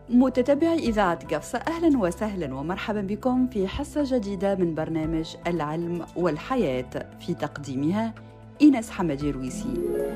متتبعي إذاعة قفصة، أهلاً وسهلاً ومرحباً بكم في حصة جديدة من برنامج العلم والحياة، في تقديمها إيناس حمدي رويسي.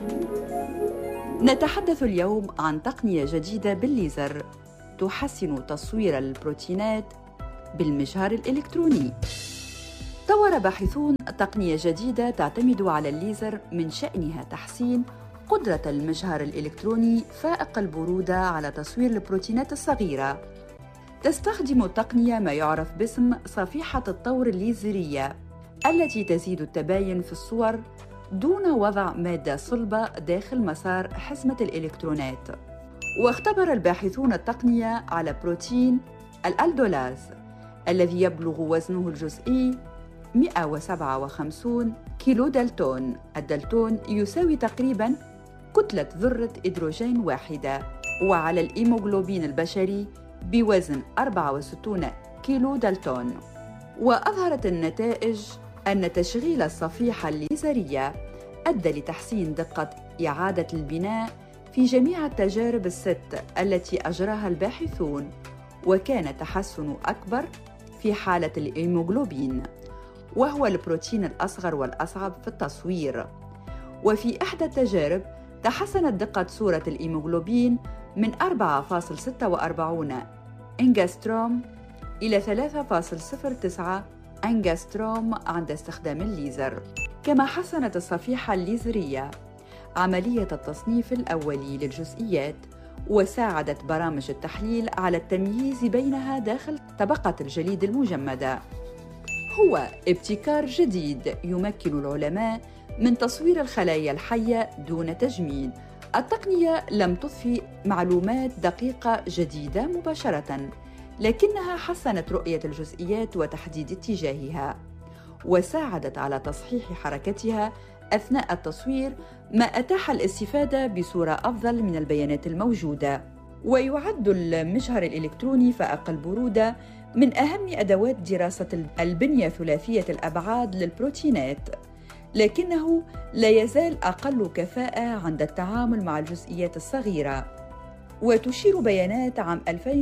نتحدث اليوم عن تقنية جديدة بالليزر تحسن تصوير البروتينات بالمجهر الإلكتروني. طور باحثون تقنية جديدة تعتمد على الليزر من شأنها تحسين قدرة المجهر الإلكتروني فائق البرودة على تصوير البروتينات الصغيرة. تستخدم التقنية ما يعرف باسم صفيحة الطور الليزرية التي تزيد التباين في الصور دون وضع مادة صلبة داخل مسار حزمة الإلكترونات. واختبر الباحثون التقنية على بروتين الألدولاز الذي يبلغ وزنه الجزئي 157 كيلو دالتون. الدالتون يساوي تقريباً كتلة ذرة هيدروجين واحدة، وعلى الإيموغلوبين البشري بوزن 64 كيلو دالتون. وأظهرت النتائج أن تشغيل الصفيحة الليزرية أدى لتحسين دقة إعادة البناء في جميع التجارب الست التي أجراها الباحثون، وكان تحسن أكبر في حالة الإيموغلوبين، وهو البروتين الأصغر والأصعب في التصوير. وفي إحدى التجارب تحسنت دقة صورة الإيموغلوبين من 4.46 أنجستروم إلى 3.09 أنجستروم عند استخدام الليزر. كما حسنت الصفيحة الليزرية عملية التصنيف الأولي للجزئيات، وساعدت برامج التحليل على التمييز بينها داخل طبقة الجليد المجمدة. هو ابتكار جديد يمكن العلماء من تصوير الخلايا الحية دون تجميد. التقنية لم تضفي معلومات دقيقة جديدة مباشرة، لكنها حسنت رؤية الجزئيات وتحديد اتجاهها، وساعدت على تصحيح حركتها أثناء التصوير، ما أتاح الاستفادة بصورة أفضل من البيانات الموجودة. ويعد المجهر الإلكتروني فائق البرودة من أهم أدوات دراسة البنية ثلاثية الأبعاد للبروتينات، لكنه لا يزال أقل كفاءة عند التعامل مع الجزئيات الصغيرة. وتشير بيانات عام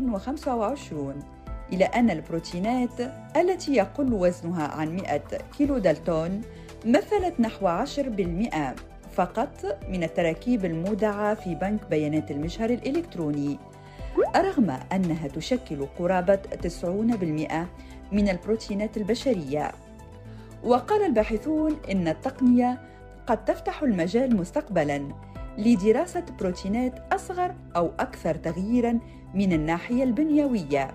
2025 إلى أن البروتينات التي يقل وزنها عن 100 كيلو دالتون مثلت نحو 10% فقط من التراكيب المودعة في بنك بيانات المجهر الإلكتروني، رغم أنها تشكل قرابة 90% من البروتينات البشرية. وقال الباحثون إن التقنية قد تفتح المجال مستقبلاً لدراسة بروتينات أصغر أو أكثر تغييراً من الناحية البنيوية،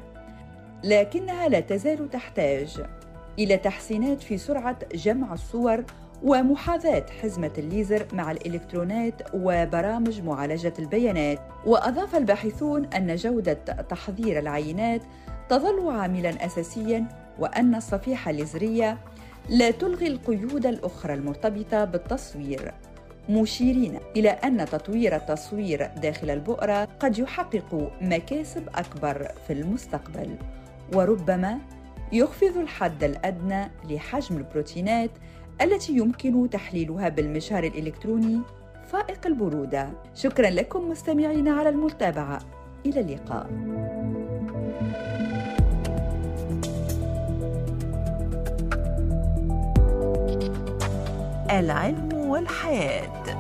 لكنها لا تزال تحتاج إلى تحسينات في سرعة جمع الصور ومحاذاة حزمة الليزر مع الإلكترونات وبرامج معالجة البيانات. وأضاف الباحثون أن جودة تحضير العينات تظل عاملاً أساسياً، وأن الصفيحة الليزرية لا تلغي القيود الأخرى المرتبطة بالتصوير، مشيرين إلى أن تطوير التصوير داخل البؤرة قد يحقق مكاسب أكبر في المستقبل، وربما يخفض الحد الأدنى لحجم البروتينات التي يمكن تحليلها بالمجهر الإلكتروني فائق البرودة. شكراً لكم مستمعين على المتابعة، إلى اللقاء. العلم والحياة.